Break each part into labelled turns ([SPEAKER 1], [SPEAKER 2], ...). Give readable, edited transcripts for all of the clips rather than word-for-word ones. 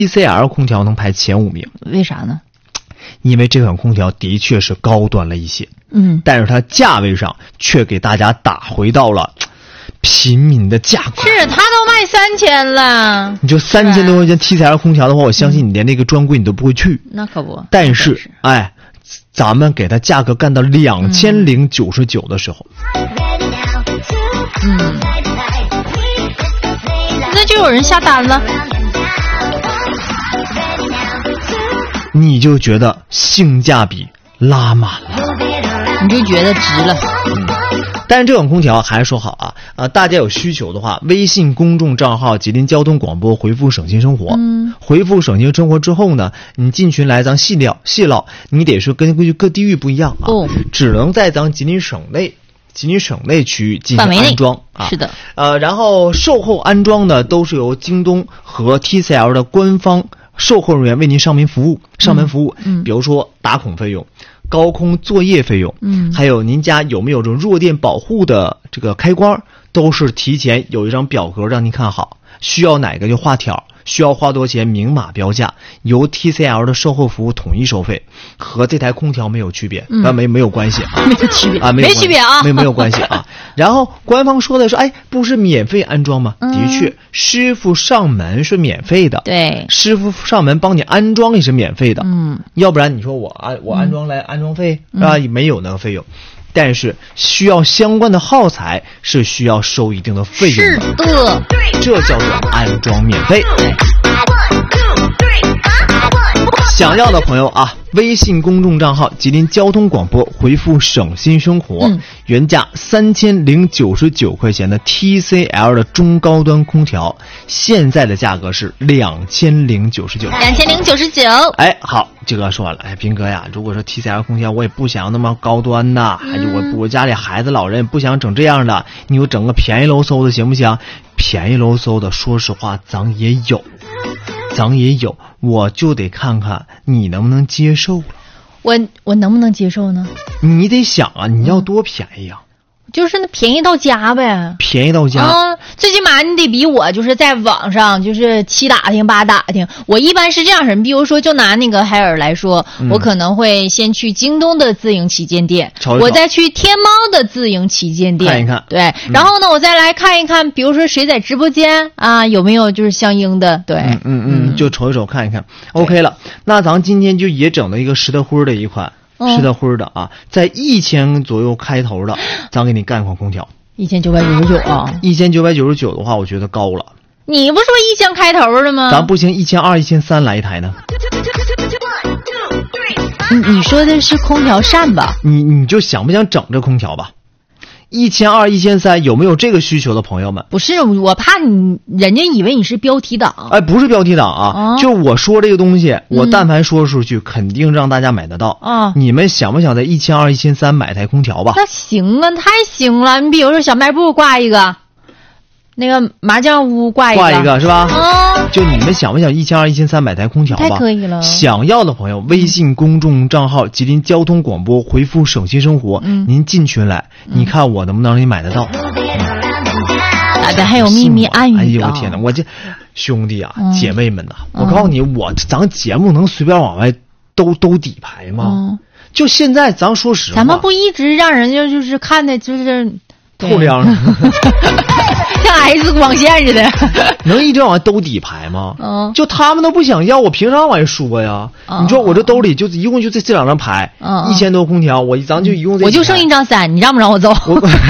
[SPEAKER 1] TCL 空调能排前5名，
[SPEAKER 2] 为啥呢？
[SPEAKER 1] 因为这款空调的确是高端了一些，但是它价位上却给大家打回到了平民的价格。
[SPEAKER 2] 是，它都卖3000了。
[SPEAKER 1] 你就3000多块钱 TCL 空调的话，我相信你连那个专柜你都不会去。
[SPEAKER 2] 那可不。
[SPEAKER 1] 但是，咱们给它价格干到2099的时候，
[SPEAKER 2] 那就有人下单了。
[SPEAKER 1] 你就觉得性价比拉满了，
[SPEAKER 2] 你就觉得值了。
[SPEAKER 1] 但是这款空调还是说好啊，大家有需求的话，微信公众账号吉林交通广播回复省心生活，回复省心生活之后呢，你进群来咱细唠，你得说根据各地域不一样只能在咱吉林省内区域进行安装
[SPEAKER 2] 是的。
[SPEAKER 1] 然后售后安装呢都是由京东和 TCL 的官方售后人员为您上门服务，比如说打孔费用、高空作业费用，还有您家有没有这种弱电保护的这个开关，都是提前有一张表格让您看好，需要哪个就画条，需要花多少钱明码标价，由 TCL 的售后服务统一收费，和这台空调没有区别，没有关系
[SPEAKER 2] 没有区别没区别
[SPEAKER 1] 没有关系然后官方说的说，不是免费安装吗？的确，师傅上门是免费的，
[SPEAKER 2] 对，
[SPEAKER 1] 师傅上门帮你安装也是免费的，要不然你说我安装来安装费没有那个费用。但是需要相关的耗材是需要收一定的费用的，
[SPEAKER 2] 是的，
[SPEAKER 1] 这叫做安装免费。想要的朋友微信公众账号吉林交通广播回复省心生活，原价3099块钱的 TCL 的中高端空调，现在的价格是2099。好，这个说完了。斌哥呀，如果说 TCL 空调我也不想那么高端呐，我家里孩子老人也不想整这样的，你给我整个便宜喽嗖的行不行？便宜喽嗖的，说实话咱也有，我就得看看你能不能接受了。
[SPEAKER 2] 我能不能接受呢？
[SPEAKER 1] 你得想你要多便宜啊？
[SPEAKER 2] 就是那便宜到家呗，
[SPEAKER 1] 便宜到家
[SPEAKER 2] 最起码你得比我就是在网上就是7打听8打听。我一般是这样式，比如说就拿那个海尔来说，我可能会先去京东的自营旗舰店，我再去天猫的自营旗舰店
[SPEAKER 1] 看一看，
[SPEAKER 2] 对，然后呢我再来看一看，比如说谁在直播间有没有就是相应的，对，
[SPEAKER 1] 就瞅一瞅看一看 OK 了。那咱今天就也整了一个石头灰的一款石头灰的在1000左右开头的，咱给你干一款空调
[SPEAKER 2] 1999
[SPEAKER 1] 1999的话我觉得高了。
[SPEAKER 2] 你不说1000开头的吗？
[SPEAKER 1] 咱不行1200、1300来一台呢？
[SPEAKER 2] 你说的是空调扇吧？
[SPEAKER 1] 你就想不想整这空调吧？1200、1300有没有这个需求的朋友们？
[SPEAKER 2] 不是，我怕人家以为你是标题党。
[SPEAKER 1] 不是标题党就我说这个东西，我但凡说出去，肯定让大家买得到你们想不想在1200、1300买台空调吧？
[SPEAKER 2] 那行太行了。你比如说小卖部挂一个，那个麻将屋挂一个
[SPEAKER 1] 是吧？就你们想不想1200、1300买台空调吧？
[SPEAKER 2] 太可以了。
[SPEAKER 1] 想要的朋友，微信公众账号吉林交通广播回复省心生活，您进群来，你看我能不能让你买得到？
[SPEAKER 2] 还有秘密暗语
[SPEAKER 1] 哎呦天哪，我这兄弟姐妹们我告诉你，咱节目能随便往外兜底牌吗？就现在咱说实话，
[SPEAKER 2] 咱们不一直让人家就是看的就是
[SPEAKER 1] 透亮
[SPEAKER 2] 像 X 光线似的
[SPEAKER 1] 能一直往外兜底牌吗？就他们都不想要，我凭啥往外说呀？你说我这兜里就一共就这2张牌，1000多空调，咱就一共
[SPEAKER 2] 我就剩1张3，你让不让我走？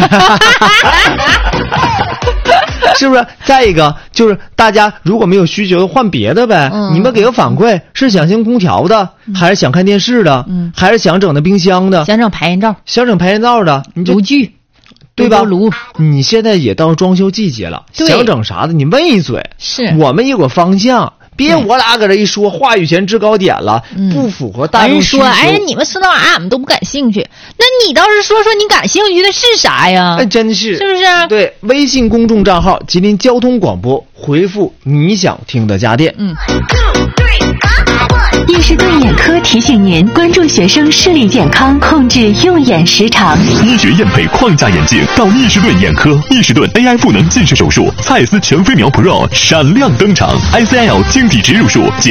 [SPEAKER 1] 是不是？再一个就是大家如果没有需求换别的呗，你们给个反馈，是想听空调的，还是想看电视的，还是想整那冰箱的，
[SPEAKER 2] 想整排烟罩
[SPEAKER 1] 的，你就
[SPEAKER 2] 炉具
[SPEAKER 1] 对吧？你现在也到装修季节了，想整啥的你问一嘴，
[SPEAKER 2] 是我
[SPEAKER 1] 们有个方向，别我俩搁这一说话语权制高点了，不符合大众需求。
[SPEAKER 2] 你们说那玩意儿俺们都不感兴趣，那你倒是说你感兴趣的是啥呀？
[SPEAKER 1] 真是
[SPEAKER 2] 不是？
[SPEAKER 1] 对，微信公众账号吉林交通广播回复你想听的家电。
[SPEAKER 3] 易士顿眼科提醒您关注学生视力健康，控制用眼时长。
[SPEAKER 4] 医学验配框架眼镜到易士顿眼科，易士顿 AI 赋能近视手术，蔡司全飞秒 Pro 闪亮登场 ，ICL 晶体植入术。